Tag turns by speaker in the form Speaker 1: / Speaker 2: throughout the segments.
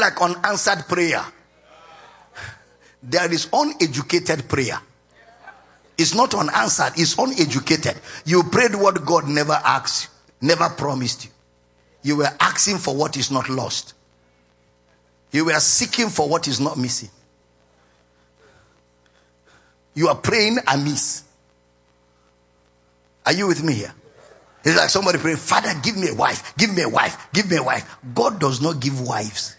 Speaker 1: like unanswered prayer. There is uneducated prayer. It's not unanswered, it's uneducated. You prayed what God never asked, never promised you. You were asking for what is not lost. You were seeking for what is not missing. You are praying amiss. Are you with me here? It's like somebody praying, Father, give me a wife, give me a wife, give me a wife. God does not give wives.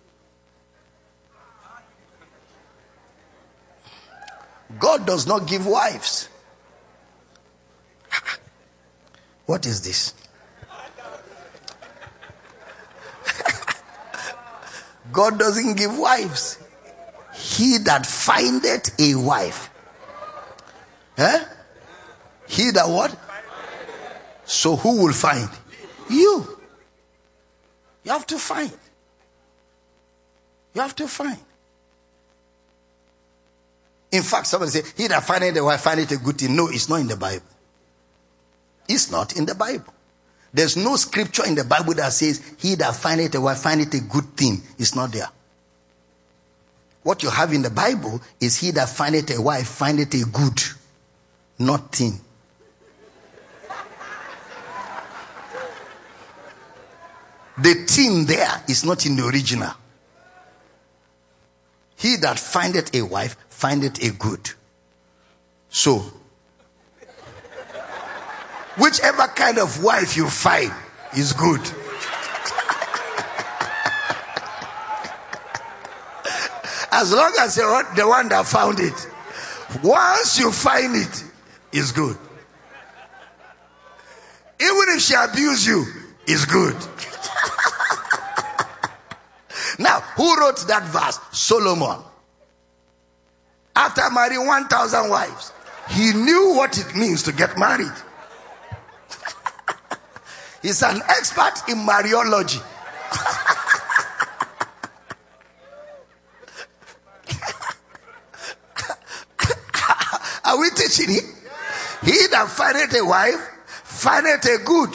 Speaker 1: God does not give wives. What is this? God doesn't give wives. He that findeth a wife. He that what? So who will find? You. You have to find. You have to find. In fact, somebody say, he that findeth a wife findeth a good thing. No, it's not in the Bible. It's not in the Bible. There's no scripture in the Bible that says, he that findeth a wife findeth a good thing. It's not there. What you have in the Bible is he that findeth a wife findeth a good, not thing. The thing there is not in the original. He that findeth a wife findeth a good. So, whichever kind of wife you find is good. As long as you're the one that found it, once you find it, is good. Even if she abuse you, is good. Now, who wrote that verse? Solomon. After marrying 1,000 wives, he knew what it means to get married. He's an expert in Mariology. Are we teaching it? He that findeth a wife findeth a good.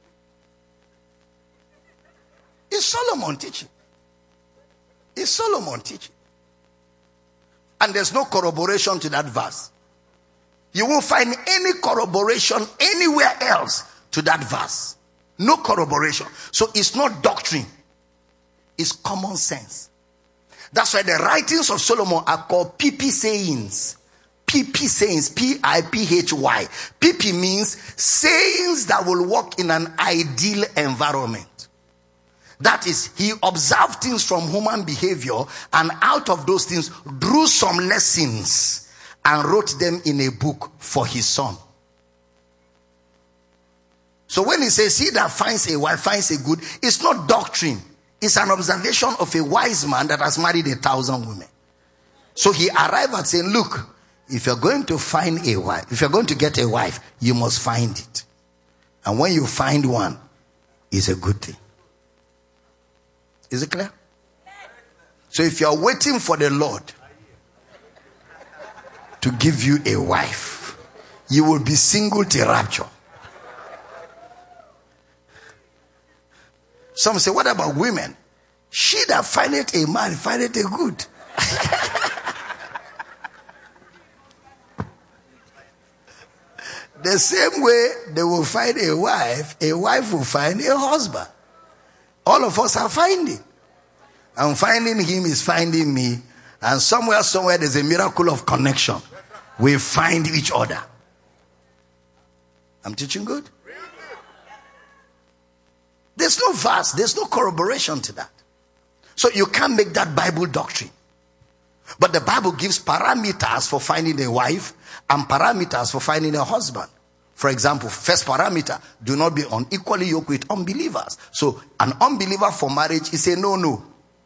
Speaker 1: Is Solomon teaching? Is Solomon teaching? And there's no corroboration to that verse. You won't find any corroboration anywhere else to that verse. No corroboration. So it's not doctrine. It's common sense. That's why the writings of Solomon are called PP sayings. PP sayings. P-I-P-H-Y. PP means sayings that will work in an ideal environment. That is, he observed things from human behavior and out of those things drew some lessons and wrote them in a book for his son. So when he says, he that finds a wife finds a good, it's not doctrine. It's an observation of a wise man that has married 1,000 women. So he arrived at saying, look, if you're going to find a wife, if you're going to get a wife, you must find it. And when you find one, it's a good thing. Is it clear? So if you're waiting for the Lord to give you a wife, you will be single till rapture. Some say, what about women? She that findeth a man findeth a good. The same way they will find a wife will find a husband. All of us are finding. And finding him is finding me. And somewhere there's a miracle of connection. We find each other. I'm teaching good? There's no verse, there's no corroboration to that. So you can't make that Bible doctrine. But the Bible gives parameters for finding a wife and parameters for finding a husband. For example, first parameter, do not be unequally yoked with unbelievers. So an unbeliever for marriage is a no-no.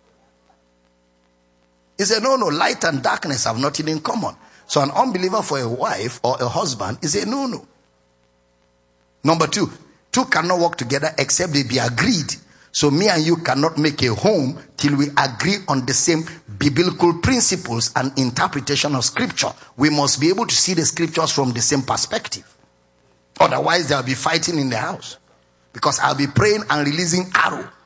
Speaker 1: It's a no-no. Light and darkness have nothing in common. So an unbeliever for a wife or a husband is a no-no. Number two cannot work together except they be agreed. So me and you cannot make a home till we agree on the same biblical principles and interpretation of scripture. We must be able to see the scriptures from the same perspective. Otherwise, there'll be fighting in the house. Because I'll be praying and releasing arrow.